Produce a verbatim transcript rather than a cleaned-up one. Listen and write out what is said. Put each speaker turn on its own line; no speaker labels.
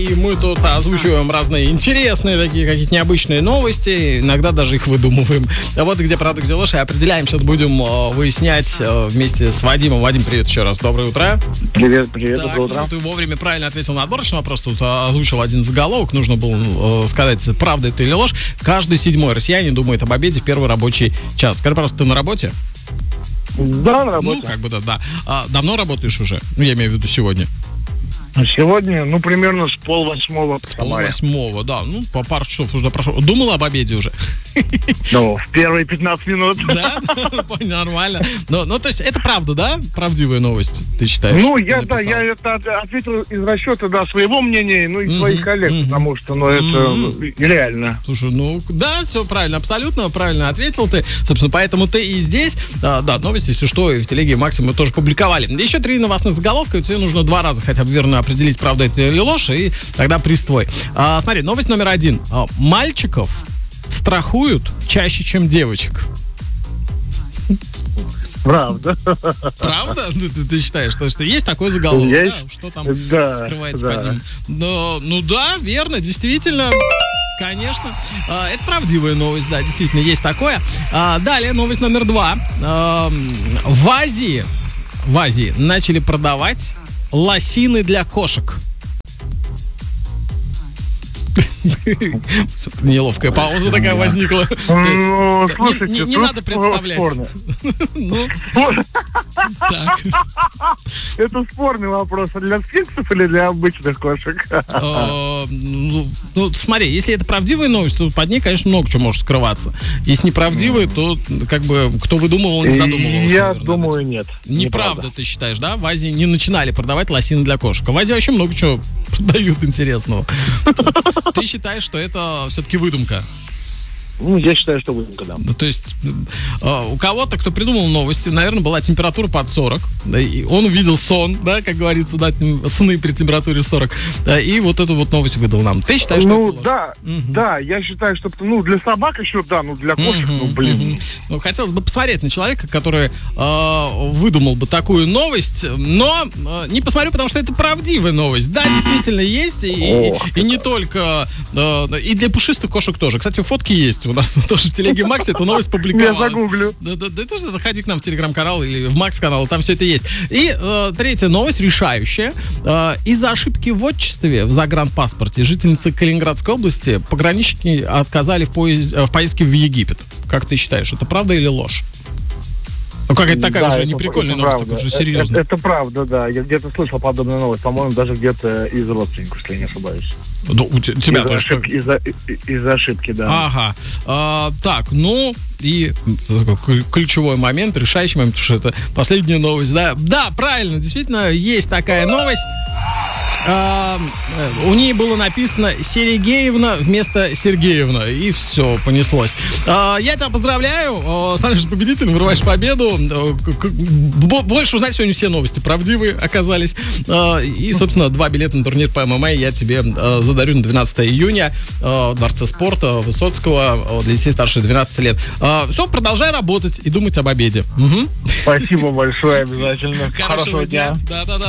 И мы тут озвучиваем разные интересные, такие какие-то необычные новости, иногда даже их выдумываем. А вот где правда, где ложь, и определяем. Сейчас будем э, выяснять э, вместе с Вадимом. Вадим, привет еще раз, доброе утро.
Привет, привет,
так,
доброе утро.
Ну, ты вовремя правильно ответил на отборочный вопрос, тут э, озвучил один заголовок, нужно было э, сказать, правда это или ложь. Каждый седьмой россиянин думает об обеде в первый рабочий час. Скажи, просто ты на работе?
Да, на работе.
Ну, как бы да, да. А, давно работаешь уже? Ну, я имею в виду сегодня.
Сегодня, ну, примерно с полвосьмого.
С полвосьмого, да. Ну, по пару часов уже прошло. Думал об обеде уже?
Ну, в первые пятнадцать минут.
Да? Нормально. Ну, ну, то есть, это правда, да? Правдивая новость, ты считаешь?
Ну, я, да, я это ответил из расчета, да, своего мнения, ну, и своих коллег, потому что, ну, это реально.
Слушай, ну, да, все правильно, абсолютно правильно ответил ты. Собственно, поэтому ты и здесь. Да, да, новости, если что, и в телеге Максим мы тоже публиковали. Еще три новостных заголовка, и тебе нужно два раза хотя бы верно определить, правда это или ложь, и тогда приз твой. А, смотри, новость номер один. А, мальчиков страхуют чаще, чем девочек.
Правда.
Правда? Ты, ты, ты считаешь, что, что есть такой заголовок?
Есть?
Да? Что там
да,
скрывается
да.
под ним? Но, ну да, верно, действительно. Конечно. А, это правдивая новость, да, действительно, есть такое. А, далее, новость номер два. А, в Азии, в Азии начали продавать лосины для кошек. Неловкая пауза такая возникла.
Ну, слушайте,
Не, не, не надо представлять. Ну, так.
Это спорный вопрос. А для сфинксов или для обычных кошек?
А, ну, ну, смотри, если это правдивая новость, то под ней, конечно, много чего может скрываться. Если неправдивая, то как бы кто выдумывал, не задумывался.
Я
наверное,
думаю, нет.
Неправда, ты считаешь, да? В Азии не начинали продавать лосины для кошек. А в Азии вообще много чего продают интересного. Ты считаешь, что это все-таки выдумка?
Ну, я считаю, что выдумка, да.
Ну, то есть э, у кого-то, кто придумал новости, наверное, была температура под сорок. Да, и он увидел сон, да, как говорится, да, сны при температуре сорок. Да, и вот эту вот новость выдал нам. Ты считаешь,
ну,
что это
да,
угу.
да, я считаю, что, ну, для собак еще, да, ну, для кошек,
угу,
ну, блин.
Угу. Ну, хотелось бы посмотреть на человека, который э, выдумал бы такую новость, но э, не посмотрю, потому что это правдивая новость. Да, действительно есть, и, и, и не только, э, и для пушистых кошек тоже. Кстати, фотки есть. У нас тоже в телеге Макс эту новость публиковалась.
Я загуглю.
Да, да, да, тоже заходи к нам в телеграм-канал или в Макс-канал, там все это есть. И э, третья новость, решающая. Э, из-за ошибки в отчестве в загранпаспорте жительницы Калининградской области пограничники отказали в, поезд, в поездке в Египет. Как ты считаешь, это правда или ложь? Ну, какая-то такая
да,
уже
это,
неприкольная
это
новость,
правда.
уже серьезно.
Это, это правда, да. Я где-то слышал подобную новость. По-моему, даже где-то из родственников, если я не ошибаюсь.
Ну, у тебя
из-за
тоже.
ошибки, из-за, из-за ошибки, да.
Ага. А, так, ну и ключевой момент, решающий момент, потому что это последняя новость. Да, да, правильно, действительно, есть такая новость. А, у ней было написано Серегеевна вместо Сергеевна. И все, понеслось. А, я тебя поздравляю. А, станешь победителем, вырываешь победу. А, больше узнать сегодня все новости правдивые оказались. А, и, собственно, два билета на турнир по ММА я тебе а, задарю на двенадцатого июня а, в Дворце спорта Высоцкого а, для детей старше двенадцати лет. А, все, продолжай работать и думать об обеде. Угу.
Спасибо большое, обязательно.
Хорошего, Хорошего дня. дня. Да-да-да.